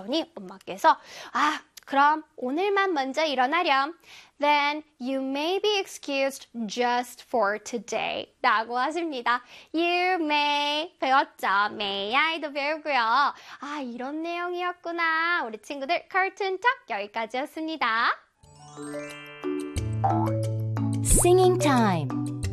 그랬더니 엄마께서 그럼 오늘만 먼저 일어나렴. Then you may be excused just for today. 라고 하십니다. You may 배웠죠? may I도 배우고요. 이런 내용이었구나. 우리 친구들 Cartoon Talk 여기까지였습니다. Singing time.